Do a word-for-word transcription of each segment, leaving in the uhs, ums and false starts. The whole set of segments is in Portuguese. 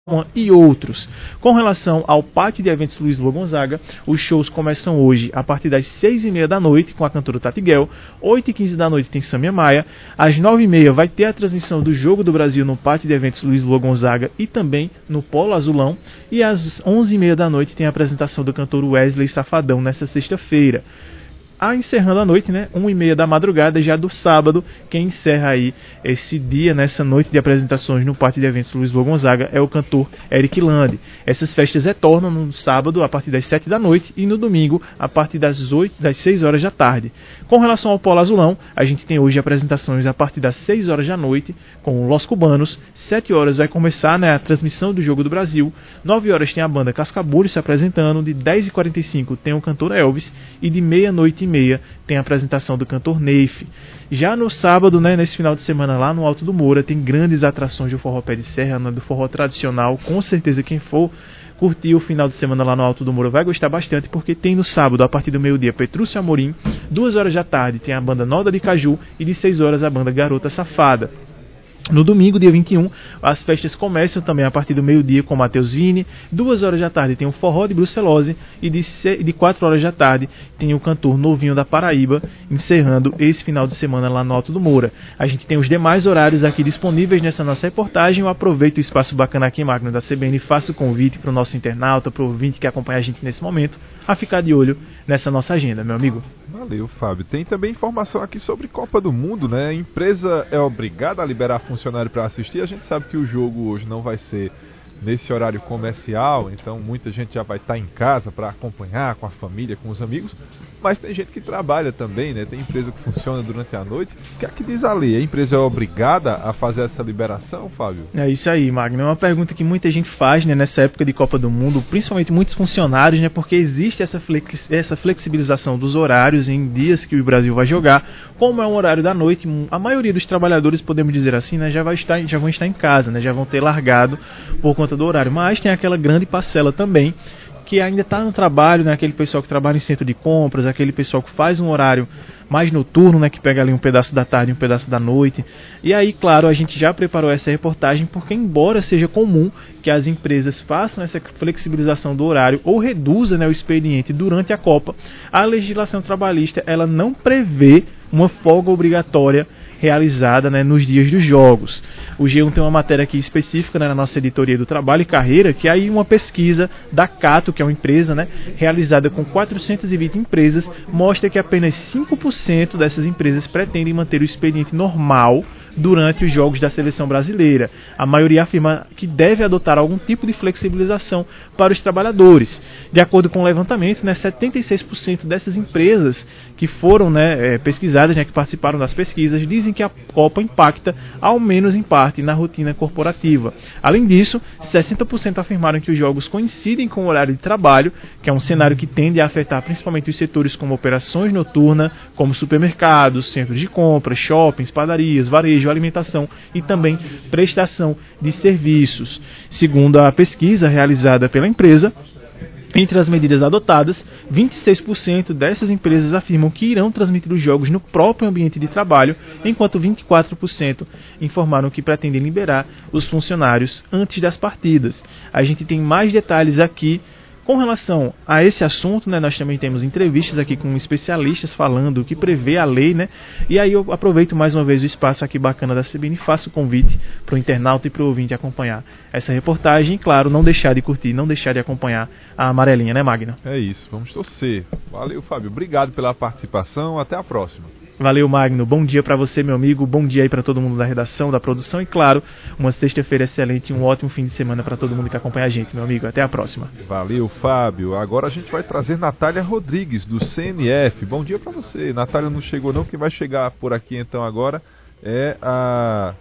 e outros. Com relação ao Pátio de Eventos Luiz Lua Gonzaga, os shows começam hoje a partir das seis e meia da noite com a cantora Tati Guel, oito e quinze da noite tem Samia Maia, às nove e meia vai ter a transmissão do Jogo do Brasil no Pátio de Eventos Luiz Lua Gonzaga e também no Polo Azulão, e às onze e meia da noite tem a apresentação do cantor Wesley Safadão nesta sexta-feira. Ah, encerrando a noite, né, uma e meia da madrugada, já do sábado, quem encerra aí esse dia, nessa noite de apresentações no Pátio de Eventos Luiz Lua Gonzaga, é o cantor Eric Lande. Essas festas retornam no sábado, a partir das sete da noite, e no domingo, a partir das oito, das seis horas da tarde. Com relação ao Polo Azulão, a gente tem hoje apresentações a partir das seis horas da noite, com Los Cubanos, sete horas vai começar, né, a transmissão do Jogo do Brasil, nove horas tem a banda Cascabulho se apresentando, de dez e quarenta e cinco tem o cantor Elvis, e de meia-noite e meia tem a apresentação do cantor Neif. Já no sábado, né, nesse final de semana lá no Alto do Moura, tem grandes atrações do forró pé de serra, né, do forró tradicional. Com certeza quem for curtir o final de semana lá no Alto do Moura vai gostar bastante, porque tem no sábado, a partir do meio-dia, Petrúcio Amorim, duas horas da tarde tem a banda Noda de Caju e de seis horas a banda Garota Safada. No domingo, dia vinte e um, as festas começam também a partir do meio-dia com Matheus Vini, duas horas da tarde tem o Forró de Brucelose e de, de quatro horas da tarde tem o cantor Novinho da Paraíba, encerrando esse final de semana lá no Alto do Moura. A gente tem os demais horários aqui disponíveis nessa nossa reportagem. Eu aproveito o espaço bacana aqui, Magno, da C B N, e faço o convite para o nosso internauta, para o ouvinte que acompanha a gente nesse momento, a ficar de olho nessa nossa agenda, meu amigo. Valeu, Fábio. Tem também informação aqui sobre Copa do Mundo, né? A empresa é obrigada a liberar funcionário para assistir. A gente sabe que o jogo hoje não vai ser nesse horário comercial, então muita gente já vai estar em casa para acompanhar com a família, com os amigos, mas tem gente que trabalha também, né? Tem empresa que funciona durante a noite. O que é que diz a lei? A empresa é obrigada a fazer essa liberação, Fábio? É isso aí, Magno. É uma pergunta que muita gente faz, né, nessa época de Copa do Mundo, principalmente muitos funcionários, né, porque existe essa, flex, essa flexibilização dos horários em dias que o Brasil vai jogar. Como é um horário da noite, a maioria dos trabalhadores, podemos dizer assim, né, já, vai estar, já vão estar em casa, né, já vão ter largado por conta do horário, mas tem aquela grande parcela também que ainda está no trabalho, né? Aquele pessoal que trabalha em centro de compras, aquele pessoal que faz um horário mais noturno, né? Que pega ali um pedaço da tarde e um pedaço da noite. E aí, claro, a gente já preparou essa reportagem porque, embora seja comum que as empresas façam essa flexibilização do horário ou reduzam, né, o expediente durante a Copa, a legislação trabalhista ela não prevê uma folga obrigatória realizada, né, nos dias dos jogos. O G um tem uma matéria aqui específica, né, na nossa editoria do Trabalho e Carreira, que é aí uma pesquisa da Cato, que é uma empresa, né, realizada com quatrocentas e vinte empresas, mostra que apenas cinco por cento dessas empresas pretendem manter o expediente normal durante os jogos da seleção brasileira. A maioria afirma que deve adotar algum tipo de flexibilização para os trabalhadores. De acordo com o levantamento, né, setenta e seis por cento dessas empresas que foram, né, pesquisadas, né, que participaram das pesquisas, dizem que a Copa impacta, ao menos em parte, na rotina corporativa. Além disso, sessenta por cento afirmaram que os jogos coincidem com o horário de trabalho, que é um cenário que tende a afetar principalmente os setores como operações noturnas, como supermercados, centros de compras, shoppings, padarias, varejo, alimentação e também prestação de serviços. Segundo a pesquisa realizada pela empresa, entre as medidas adotadas, vinte e seis por cento dessas empresas afirmam que irão transmitir os jogos no próprio ambiente de trabalho, enquanto vinte e quatro por cento informaram que pretendem liberar os funcionários antes das partidas. A gente tem mais detalhes aqui. Com relação a esse assunto, né, nós também temos entrevistas aqui com especialistas falando o que prevê a lei, né? E aí eu aproveito mais uma vez o espaço aqui bacana da C B N e faço o convite para o internauta e para o ouvinte acompanhar essa reportagem. E, claro, não deixar de curtir, não deixar de acompanhar a amarelinha, né, Magno? É isso, vamos torcer. Valeu, Fábio. Obrigado pela participação. Até a próxima. Valeu, Magno. Bom dia para você, meu amigo. Bom dia aí para todo mundo da redação, da produção e, claro, uma sexta-feira excelente e um ótimo fim de semana para todo mundo que acompanha a gente, meu amigo. Até a próxima. Valeu, Fábio. Agora a gente vai trazer Natália Rodrigues, do C N F. Bom dia para você. Natália não chegou não, quem vai chegar por aqui então agora é a...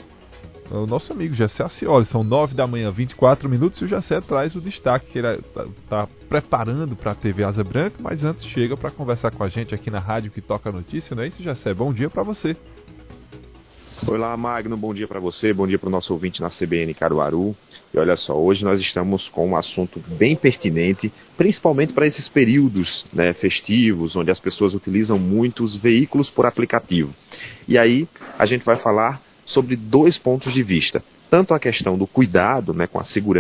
o nosso amigo Gessé Acioli. São nove da manhã, vinte e quatro minutos, e o Gessé traz o destaque que ele está tá preparando para a T V Asa Branca, mas antes chega para conversar com a gente aqui na rádio que toca a notícia, não é isso, Gessé? Bom dia para você. Olá, Magno, bom dia para você, bom dia para o nosso ouvinte na C B N Caruaru. E olha só, hoje nós estamos com um assunto bem pertinente, principalmente para esses períodos, né, festivos, onde as pessoas utilizam muitos veículos por aplicativo. E aí a gente vai falar sobre dois pontos de vista. Tanto a questão do cuidado, né, com a segurança